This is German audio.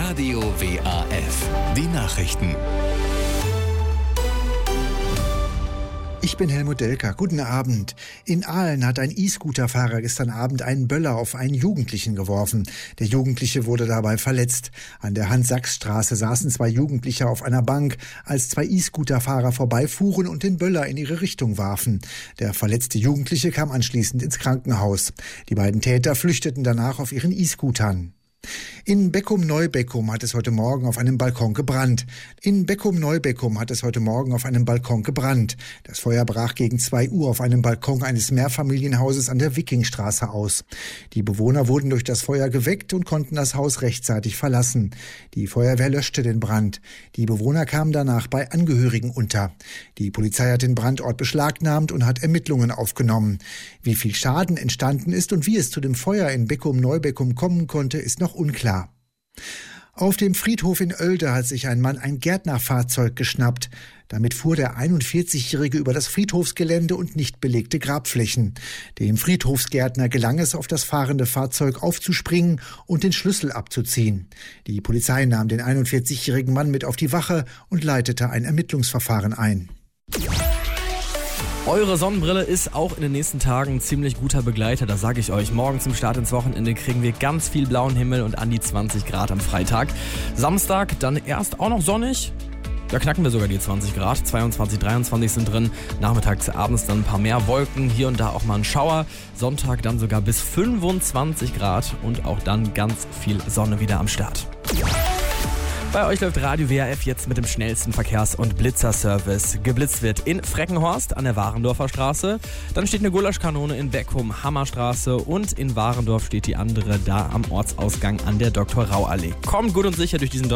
Radio WAF. Die Nachrichten. Ich bin Helmut Delker. Guten Abend. In Aalen hat ein E-Scooter-Fahrer gestern Abend einen Böller auf einen Jugendlichen geworfen. Der Jugendliche wurde dabei verletzt. An der Hans-Sachs-Straße saßen 2 Jugendliche auf einer Bank, als 2 E-Scooter-Fahrer vorbeifuhren und den Böller in ihre Richtung warfen. Der verletzte Jugendliche kam anschließend ins Krankenhaus. Die beiden Täter flüchteten danach auf ihren E-Scootern. In Beckum-Neubeckum hat es heute Morgen auf einem Balkon gebrannt. Das Feuer brach gegen 2 Uhr auf einem Balkon eines Mehrfamilienhauses an der Wikingstraße aus. Die Bewohner wurden durch das Feuer geweckt und konnten das Haus rechtzeitig verlassen. Die Feuerwehr löschte den Brand. Die Bewohner kamen danach bei Angehörigen unter. Die Polizei hat den Brandort beschlagnahmt und hat Ermittlungen aufgenommen. Wie viel Schaden entstanden ist und wie es zu dem Feuer in Beckum-Neubeckum kommen konnte, ist noch unklar. Auf dem Friedhof in Oelde hat sich ein Mann ein Gärtnerfahrzeug geschnappt. Damit fuhr der 41-Jährige über das Friedhofsgelände und nicht belegte Grabflächen. Dem Friedhofsgärtner gelang es, auf das fahrende Fahrzeug aufzuspringen und den Schlüssel abzuziehen. Die Polizei nahm den 41-jährigen Mann mit auf die Wache und leitete ein Ermittlungsverfahren ein. Eure Sonnenbrille ist auch in den nächsten Tagen ein ziemlich guter Begleiter, das sage ich euch. Morgen zum Start ins Wochenende kriegen wir ganz viel blauen Himmel und an die 20 Grad am Freitag. Samstag dann erst auch noch sonnig. Da knacken wir sogar die 20 Grad, 22, 23 sind drin. Nachmittags, abends dann ein paar mehr Wolken, hier und da auch mal ein Schauer. Sonntag dann sogar bis 25 Grad und auch dann ganz viel Sonne wieder am Start. Bei euch läuft Radio WAF jetzt mit dem schnellsten Verkehrs- und Blitzerservice. Geblitzt wird in Freckenhorst an der Warendorfer Straße. Dann steht eine Gulaschkanone in Beckum, Hammerstraße und in Warendorf steht die andere da am Ortsausgang an der Dr. Rau Allee. Kommt gut und sicher durch diesen